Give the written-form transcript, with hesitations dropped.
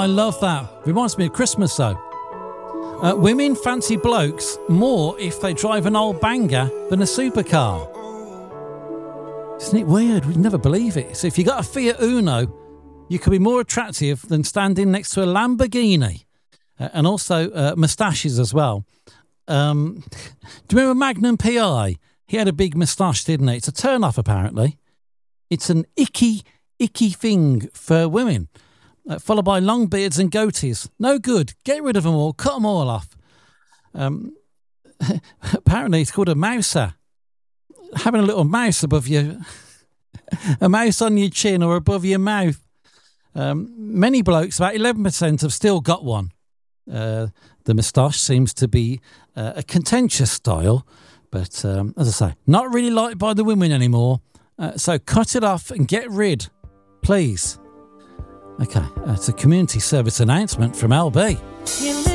love that. Reminds me of Christmas, though. Women fancy blokes more if they drive an old banger than a supercar. Isn't it weird? We'd never believe it. So if you got a Fiat Uno, you could be more attractive than standing next to a Lamborghini. And also moustaches as well. Do you remember Magnum P.I.? He had a big moustache, didn't he? It's a turn-off, apparently. It's an icky thing for women. Followed by long beards and goatees. No good. Get rid of them all. Cut them all off. Apparently, it's called a mouser. Having a little mouse above you. A mouse on your chin or above your mouth. Many blokes, about 11%, have still got one. The moustache seems to be a contentious style. But, as I say, not really liked by the women anymore. So cut it off and get rid. Please. Okay, it's a community service announcement from LB.